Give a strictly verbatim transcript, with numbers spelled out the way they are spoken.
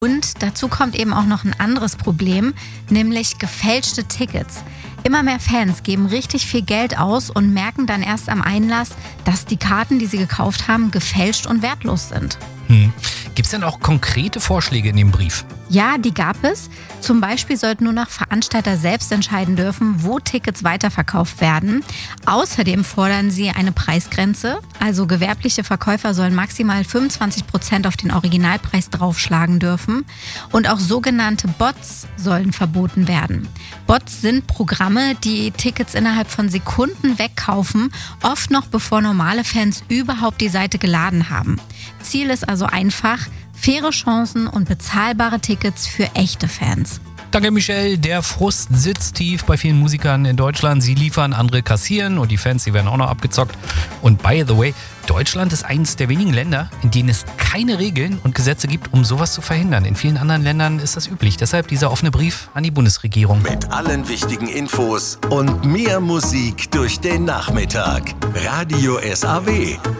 Und dazu kommt eben auch noch ein anderes Problem, nämlich gefälschte Tickets. Immer mehr Fans geben richtig viel Geld aus und merken dann erst am Einlass, dass die Karten, die sie gekauft haben, gefälscht und wertlos sind. Hm. Gibt es denn auch konkrete Vorschläge in dem Brief? Ja, die gab es. Zum Beispiel sollten nur noch Veranstalter selbst entscheiden dürfen, wo Tickets weiterverkauft werden. Außerdem fordern sie eine Preisgrenze. Also gewerbliche Verkäufer sollen maximal fünfundzwanzig Prozent auf den Originalpreis draufschlagen dürfen. Und auch sogenannte Bots sollen verboten werden. Bots sind Programme, die Tickets innerhalb von Sekunden wegkaufen, oft noch bevor normale Fans überhaupt die Seite geladen haben. Ziel ist also einfach: faire Chancen und bezahlbare Tickets für echte Fans. Danke, Michelle. Der Frust sitzt tief bei vielen Musikern in Deutschland. Sie liefern, andere kassieren und die Fans, die werden auch noch abgezockt. Und by the way, Deutschland ist eines der wenigen Länder, in denen es keine Regeln und Gesetze gibt, um sowas zu verhindern. In vielen anderen Ländern ist das üblich. Deshalb dieser offene Brief an die Bundesregierung. Mit allen wichtigen Infos und mehr Musik durch den Nachmittag. Radio S A W.